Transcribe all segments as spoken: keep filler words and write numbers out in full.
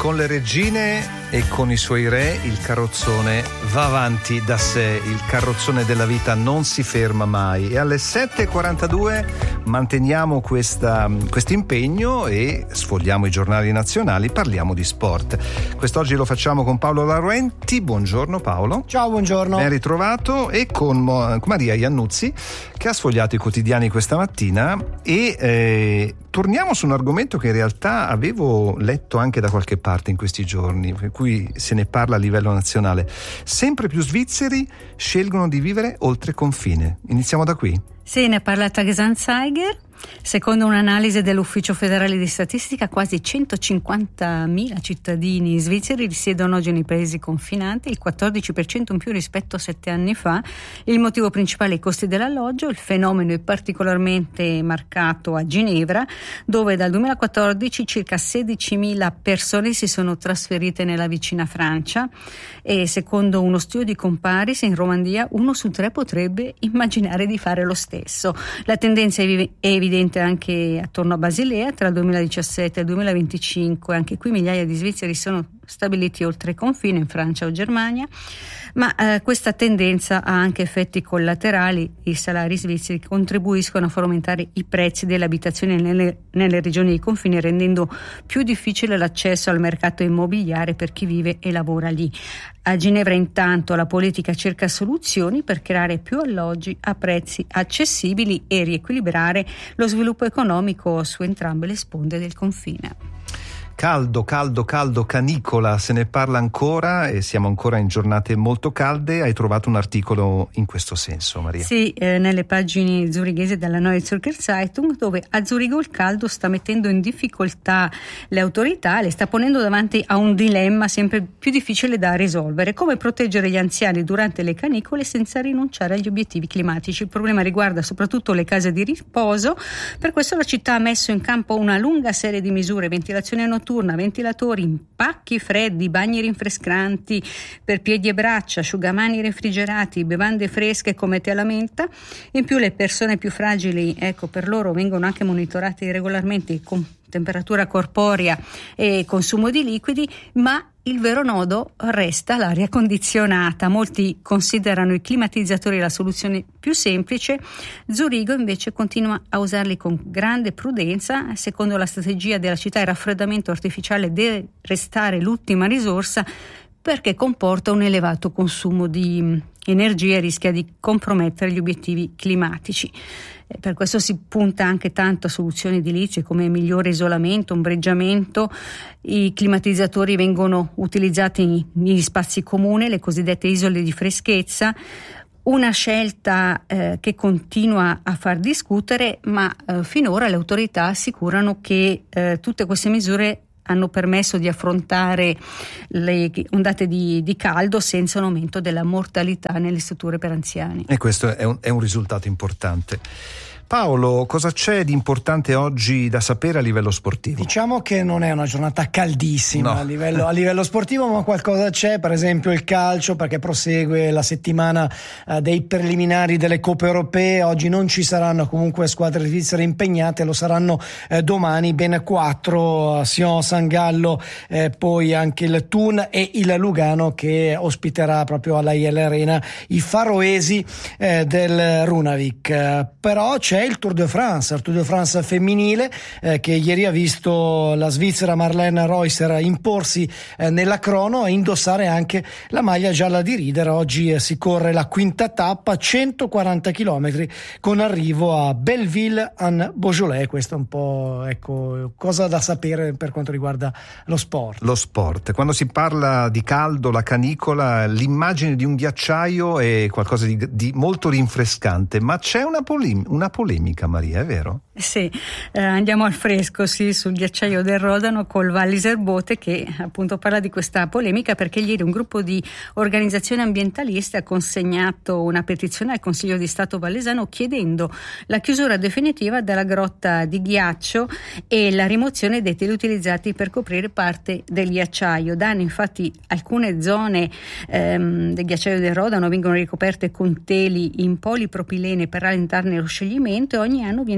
Con le regine e con i suoi re il carrozzone va avanti da sé, il carrozzone della vita non si ferma mai. E alle sette e quarantadue manteniamo questa, questo impegno e sfogliamo i giornali nazionali, parliamo di sport. Quest'oggi lo facciamo con Paolo Laurenti. Buongiorno Paolo. Ciao, buongiorno. Ben ritrovato. E con Mo- Maria Iannuzzi, che ha sfogliato i quotidiani questa mattina e eh, torniamo su un argomento che in realtà avevo letto anche da qualche parte in questi giorni, per cui se ne parla a livello nazionale. Sempre più svizzeri scelgono di vivere oltre confine. Iniziamo da qui. Sì, ne parla Tagesanzeiger. Secondo un'analisi dell'Ufficio federale di statistica, quasi centocinquantamila cittadini svizzeri risiedono oggi nei paesi confinanti, il quattordici per cento in più rispetto a sette anni fa. Il motivo principale è i costi dell'alloggio. Il fenomeno è particolarmente marcato a Ginevra, dove dal duemilaquattordici circa sedicimila persone si sono trasferite nella vicina Francia e secondo uno studio di Comparis in Romandia uno su tre potrebbe immaginare di fare lo stesso. La tendenza è evidente anche attorno a Basilea. Tra il duemiladiciassette e il duemilaventicinque anche qui migliaia di svizzeri sono stabiliti oltre il confine in Francia o Germania, ma eh, questa tendenza ha anche effetti collaterali. I salari svizzeri contribuiscono a far aumentare i prezzi delle abitazioni nelle, nelle regioni di confine, rendendo più difficile l'accesso al mercato immobiliare per chi vive e lavora lì. A Ginevra intanto la politica cerca soluzioni per creare più alloggi a prezzi accessibili e riequilibrare lo sviluppo economico su entrambe le sponde del confine. Caldo, caldo, caldo, canicola, se ne parla ancora e siamo ancora in giornate molto calde. Hai trovato un articolo in questo senso, Maria? Sì, eh, nelle pagine zurighesi della Neue Zürcher Zeitung, dove a Zurigo il caldo sta mettendo in difficoltà le autorità, le sta ponendo davanti a un dilemma sempre più difficile da risolvere: come proteggere gli anziani durante le canicole senza rinunciare agli obiettivi climatici. Il problema riguarda soprattutto le case di riposo. Per questo la città ha messo in campo una lunga serie di misure: ventilazione notturna, ventilatori, impacchi freddi, bagni rinfrescanti per piedi e braccia, asciugamani refrigerati, bevande fresche come tè alla menta. In più le persone più fragili, ecco, per loro vengono anche monitorate regolarmente con temperatura corporea e consumo di liquidi, ma il vero nodo resta l'aria condizionata. Molti considerano i climatizzatori la soluzione più semplice. Zurigo invece continua a usarli con grande prudenza. Secondo la strategia della città, il raffreddamento artificiale deve restare l'ultima risorsa perché comporta un elevato consumo di energia e rischia di compromettere gli obiettivi climatici. Per questo si punta anche tanto a soluzioni edilizie come migliore isolamento, ombreggiamento. I climatizzatori vengono utilizzati negli spazi comuni, le cosiddette isole di freschezza. Una scelta eh, che continua a far discutere, ma eh, finora le autorità assicurano che eh, tutte queste misure hanno permesso di affrontare le ondate di, di caldo senza un aumento della mortalità nelle strutture per anziani. E questo è un, è un risultato importante. Paolo, cosa c'è di importante oggi da sapere a livello sportivo? Diciamo che non è una giornata caldissima no. a, livello, a livello sportivo, ma qualcosa c'è, per esempio il calcio, perché prosegue la settimana eh, dei preliminari delle coppe europee. Oggi non ci saranno comunque squadre svizzere impegnate, lo saranno eh, domani ben quattro, Sion, San Gallo, eh, poi anche il Thun e il Lugano, che ospiterà proprio alla I L Arena i faroesi eh, del Runavik. Eh, però c'è il Tour de France, il Tour de France femminile eh, che ieri ha visto la svizzera Marlene Reusser imporsi eh, nella crono e indossare anche la maglia gialla di Rieder. Oggi eh, si corre la quinta tappa, centoquaranta chilometri con arrivo a Belleville-en-Beaujolais. Questo è un po', ecco, cosa da sapere per quanto riguarda lo sport. Lo sport. Quando si parla di caldo, la canicola, l'immagine di un ghiacciaio è qualcosa di, di molto rinfrescante, ma c'è una, polim- una polemica, Maria, è vero? Sì, eh, andiamo al fresco, sì, sul ghiacciaio del Rodano col Walliser Bote, che appunto parla di questa polemica perché ieri un gruppo di organizzazioni ambientaliste ha consegnato una petizione al Consiglio di Stato vallesano chiedendo la chiusura definitiva della grotta di ghiaccio e la rimozione dei teli utilizzati per coprire parte del ghiacciaio. Da anni infatti alcune zone ehm, del ghiacciaio del Rodano vengono ricoperte con teli in polipropilene per rallentarne lo scioglimento e ogni anno viene scavato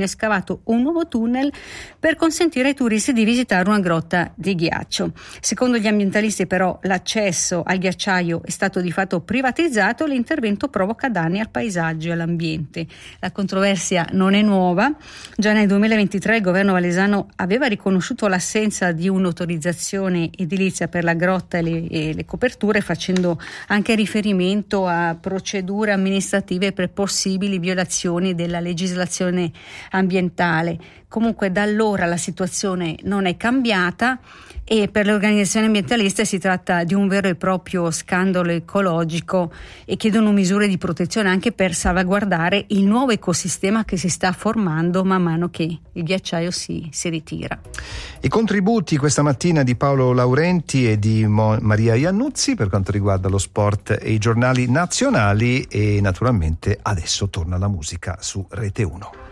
trovato un nuovo tunnel per consentire ai turisti di visitare una grotta di ghiaccio. Secondo gli ambientalisti però l'accesso al ghiacciaio è stato di fatto privatizzato e l'intervento provoca danni al paesaggio e all'ambiente. La controversia non è nuova, già nel duemilaventitré il governo valesano aveva riconosciuto l'assenza di un'autorizzazione edilizia per la grotta e le, e le coperture, facendo anche riferimento a procedure amministrative per possibili violazioni della legislazione ambientale. Comunque da allora la situazione non è cambiata e per le organizzazioni ambientaliste si tratta di un vero e proprio scandalo ecologico e chiedono misure di protezione anche per salvaguardare il nuovo ecosistema che si sta formando man mano che il ghiacciaio si, si ritira. I contributi questa mattina di Paolo Laurenti e di Mo- Maria Iannuzzi per quanto riguarda lo sport e i giornali nazionali, e naturalmente adesso torna la musica su Rete uno.